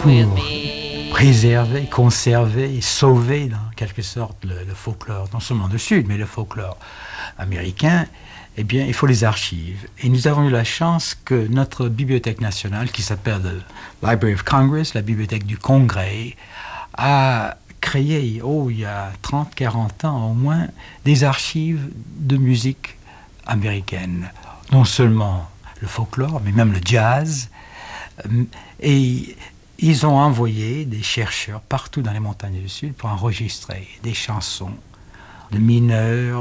pour préserver, conserver, sauver, en quelque sorte, le folklore, non seulement du Sud, mais le folklore américain, eh bien, il faut les archives. Et nous avons eu la chance que notre bibliothèque nationale, qui s'appelle le Library of Congress, la bibliothèque du Congrès, a créé, il y a 30, 40 ans au moins, des archives de musique américaine. Non seulement le folklore, mais même le jazz. Et ils ont envoyé des chercheurs partout dans les montagnes du Sud pour enregistrer des chansons de mineurs,